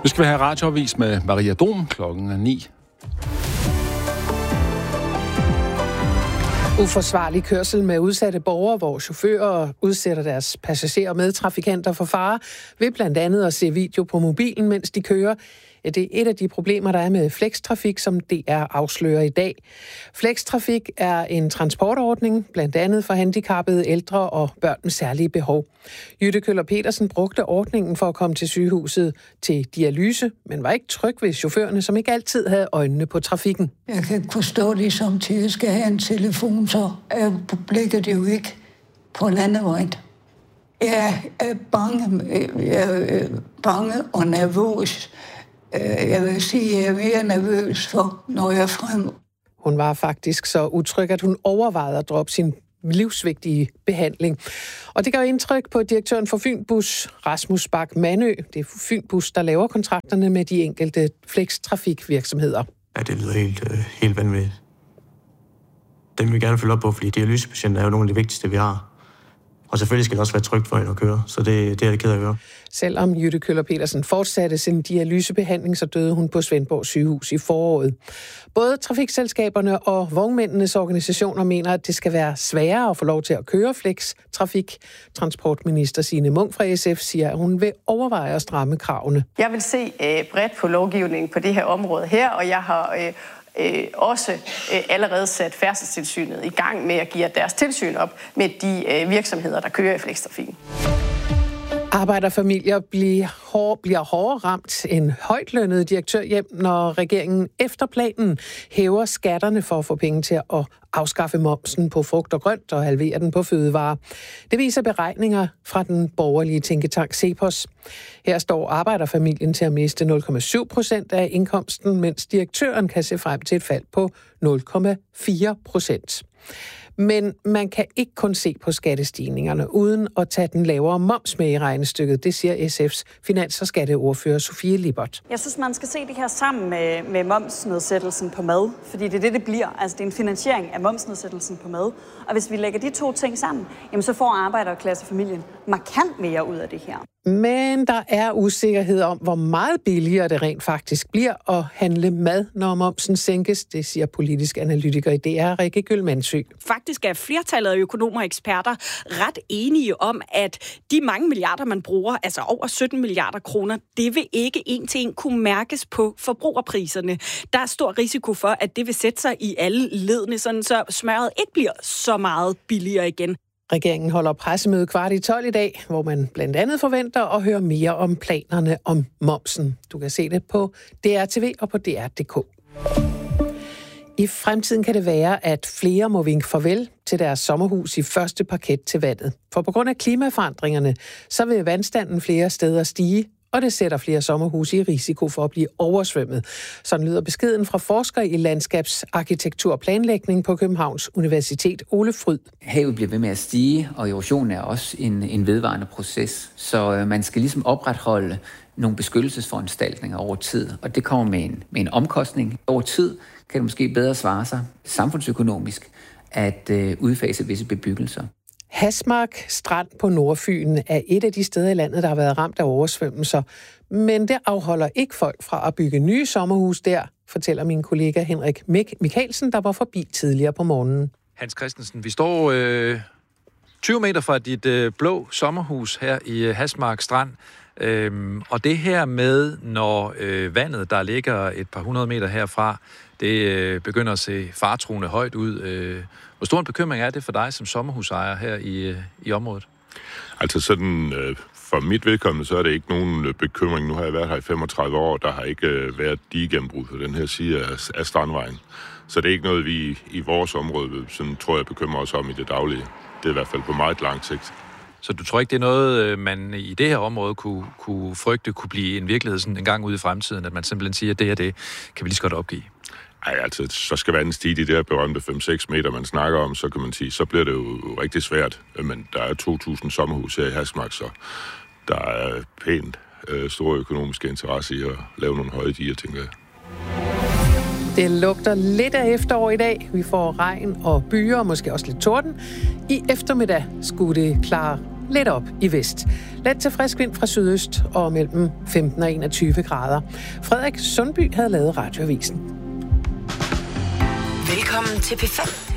Nu skal vi have radioavis med Maria Dom klokken 9. Uforsvarlig kørsel med udsatte borgere, hvor chauffører udsætter deres passagerer med trafikanter for fare, ved blandt andet at se video på mobilen, mens de kører. Ja, det er et af de problemer, der er med flextrafik, som DR afslører i dag. Flextrafik er en transportordning, blandt andet for handicappede, ældre og børn med særlige behov. Jytte Køller Petersen brugte ordningen for at komme til sygehuset til dialyse, men var ikke tryg ved chaufførerne, som ikke altid havde øjnene på trafikken. Jeg kan ikke forstå, at de samtidig skal have en telefon, så er blikket jo ikke på landevejen. Jeg er bange og nervøs. Jeg vil sige, at jeg er mere nervøs for, når jeg er fremme. Hun var faktisk så utryg, at hun overvejede at droppe sin livsvigtige behandling. Og det gør indtryk på direktøren for Fynbus, Rasmus Bak Mandø. Det er Fynbus, der laver kontrakterne med de enkelte flextrafikvirksomheder. Ja, det lyder helt vanvittigt. Den vil vi gerne følge op på, fordi dialysepatienter er jo nogle af de vigtigste, vi har. Og selvfølgelig skal det også være trygt for hende at køre, så det er det ked af at høre. Selvom Jytte Køller Petersen fortsatte sin dialysebehandling, så døde hun på Svendborg sygehus i foråret. Både trafikselskaberne og vognmændenes organisationer mener, at det skal være sværere at få lov til at køre flextrafik. Transportminister Signe Munk fra SF siger, at hun vil overveje at stramme kravene. Jeg vil se bredt på lovgivningen på det her område her, og jeg har også allerede sat Færdselstilsynet i gang med at give deres tilsyn op med de virksomheder, der kører i flextrafikken. Arbejderfamilier bliver hårdere ramt end højtlønnede direktør hjem, når regeringen efter planen hæver skatterne for at få penge til at afskaffe momsen på frugt og grønt og halvere den på fødevarer. Det viser beregninger fra den borgerlige tænketank CEPOS. Her står arbejderfamilien til at miste 0,7% af indkomsten, mens direktøren kan se frem til et fald på 0,4%. Men man kan ikke kun se på skattestigningerne uden at tage den lavere moms med i regnestykket. Det siger SF's finans- og skatteordfører Sofie Lippert. Jeg synes, man skal se det her sammen med momsnedsættelsen på mad, fordi det er det bliver. Altså, det er en finansiering af momsnedsættelsen på mad. Og hvis vi lægger de to ting sammen, jamen, så får arbejderklassefamilien markant mere ud af det her. Men der er usikkerhed om, hvor meget billigere det rent faktisk bliver at handle mad, når momsen sænkes. Det siger politisk analytiker i DR, Rikke Gyldmandsø. Faktisk er flertallet af økonomer og eksperter ret enige om, at de mange milliarder, man bruger, altså over 17 milliarder kroner, det vil ikke en til en kunne mærkes på forbrugerpriserne. Der er stor risiko for, at det vil sætte sig i alle ledene, sådan så smøret ikke bliver så meget billigere igen. Regeringen holder pressemøde 11:15 i dag, hvor man blandt andet forventer at høre mere om planerne om momsen. Du kan se det på DR.tv og på DR.dk. I fremtiden kan det være, at flere må vinke farvel til deres sommerhus i første parket til vandet. For på grund af klimaforandringerne, så vil vandstanden flere steder stige, og det sætter flere sommerhuse i risiko for at blive oversvømmet. Sådan lyder beskeden fra forsker i landskabsarkitektur og planlægning på Københavns Universitet, Ole Fryd. Havet bliver ved med at stige, og erosion er også en vedvarende proces. Så man skal ligesom opretholde nogle beskyttelsesforanstaltninger over tid, og det kommer med en omkostning. Over tid kan det måske bedre svare sig samfundsøkonomisk at udfase visse bebyggelser. Hasmark Strand på Nordfyn er et af de steder i landet, der har været ramt af oversvømmelser. Men det afholder ikke folk fra at bygge nye sommerhus der, fortæller min kollega Henrik Michaelsen, der var forbi tidligere på morgenen. Hans Christensen, vi står 20 meter fra dit blå sommerhus her i Hasmark Strand. Og det her med, når vandet, der ligger et par 100 meter herfra, det begynder at se faretruende højt ud. Hvor stor en bekymring er det for dig som sommerhusejer her i området? Altså sådan, for mit vedkommende, så er det ikke nogen bekymring. Nu har jeg været her i 35 år, der har ikke været digegennembrud på den her side af Strandvejen. Så det er ikke noget, vi i vores område, sådan tror jeg, bekymrer os om i det daglige. Det er i hvert fald på meget lang sigt. Så du tror ikke, det er noget, man i det her område kunne frygte, kunne blive en virkelighed sådan en gang ude i fremtiden, at man simpelthen siger, at det her, det kan vi lige så godt opgive? Nej, altså, så skal vandet stige de der berømte 5-6 meter, man snakker om, så kan man sige, så bliver det jo rigtig svært. Men der er 2.000 sommerhus her i Hasmark, så der er pænt store økonomiske interesse i at lave nogle høje diger, tænker jeg. Det lugter lidt af efterår i dag. Vi får regn og byer, og måske også lidt torden. I eftermiddag skulle det klare lidt op i vest. Let til frisk vind fra sydøst og mellem 15 og 21 grader. Frederik Sundby havde lavet Radioavisen. Velkommen til P5.